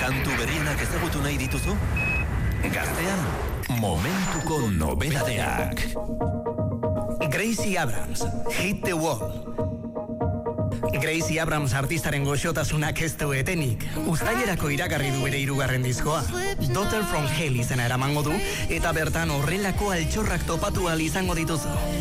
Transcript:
Kantu berrienak ezagutu nahi dituzu? Gaztean, momentuko nobedadeak. Gracie Abrams, Hit the Wall. Gracie Abrams artistaren goxotasunak ez du etenik. Uztailerako iragarri du bere 3. diskoa. Daughter from Hell izena eramango du, eta bertan horrelako altxorrak topatu ahal izango dituzu.